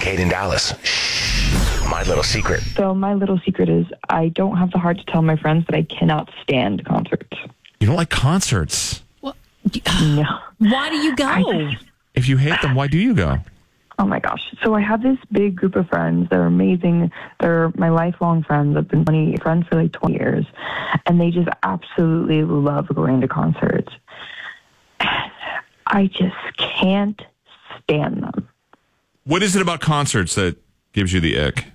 Kaden Dallas. My little secret. So my little secret is I don't have the heart to tell my friends that I cannot stand concerts. You don't like concerts? No. Why do you go? If you hate them, why do you go? Oh my gosh. So I have this big group of friends. They're amazing. They're my lifelong friends. I've been friends for like 20 years. And they just absolutely love going to concerts. I just can't stand them. What is it about concerts that gives you the ick?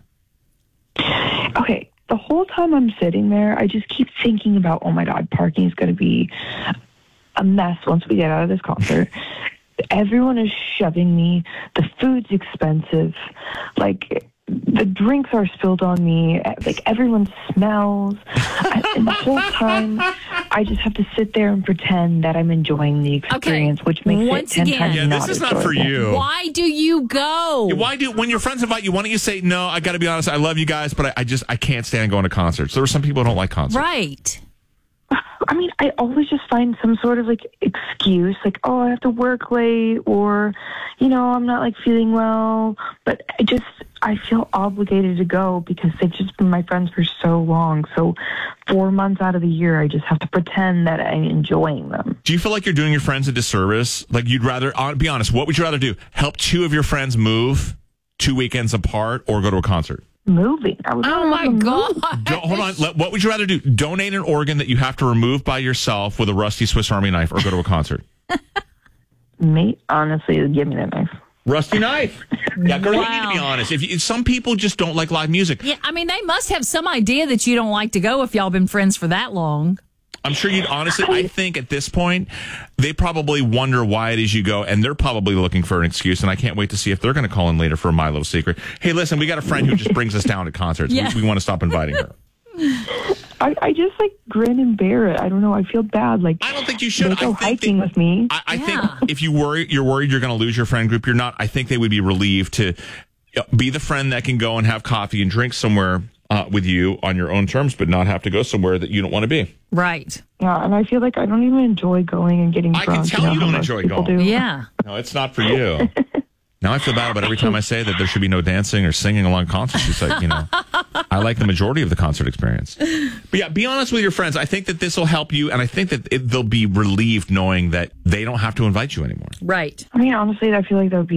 Okay. The whole time I'm sitting there, I just keep thinking about, oh my God, parking is going to be a mess once we get out of this concert. Everyone is shoving me. The food's expensive. Like, the drinks are spilled on me. Like, everyone smells. And the whole time, I just have to sit there and pretend that I'm enjoying the experience, which makes Once it 10 again, times Yeah, this is not for you. Why do you go? When your friends invite you, why don't you say, no, I got to be honest, I love you guys, but I can't stand going to concerts. There are some people who don't like concerts. Right. I mean, I always just find some sort of, like, excuse, like, oh, I have to work late, or, I'm not, like, feeling well. But I feel obligated to go because they've just been my friends for so long. So 4 months out of the year, I just have to pretend that I'm enjoying them. Do you feel like you're doing your friends a disservice? Like, you'd rather, be honest, what would you rather do? Help two of your friends move 2 weekends apart or go to a concert? Moving. Oh, my God. Hold on. What would you rather do? Donate an organ that you have to remove by yourself with a rusty Swiss Army knife or go to a concert? Mate, honestly, give me that knife. Rusty knife. Yeah, girl, Wow. you need to be honest. If some people just don't like live music. Yeah, I mean, they must have some idea that you don't like to go if y'all been friends for that long. I'm sure you'd honestly, I think at this point, they probably wonder why it is you go, and they're probably looking for an excuse, and I can't wait to see if they're going to call in later for My Little Secret. Hey, listen, we got a friend who just brings us down to concerts. Yeah. We want to stop inviting her. I just, like, grin and bear it. I don't know. I feel bad. Like, I don't think you should. They go hiking with me. I think if you're worried you're going to lose your friend group, you're not. I think they would be relieved to be the friend that can go and have coffee and drink somewhere with you on your own terms, but not have to go somewhere that you don't want to be. Right. Yeah, and I feel like I don't even enjoy going and getting drunk. I can tell you don't how most enjoy people going. do. Yeah. No, it's not for you. Now I feel bad about every time I say that there should be no dancing or singing along concerts. It's like, I like the majority of the concert experience. But yeah, be honest with your friends. I think that this will help you, and I think that they'll be relieved knowing that they don't have to invite you anymore. Right. I mean, honestly, I feel like that would be